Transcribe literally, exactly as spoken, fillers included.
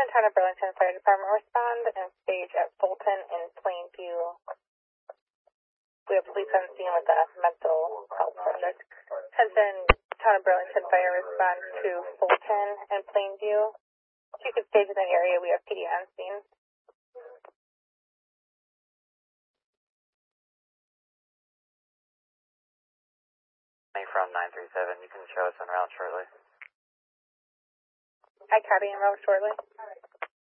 Town of Burlington Fire Department respond and stage at Fulton in Plainview. We have police on scene with a mental health subject. ten ten Town of Burlington Fire respond to Fulton and Plainview. If you could stage in that area, we have P D on scene. From nine three seven, you can show us en route shortly. I copy en route shortly.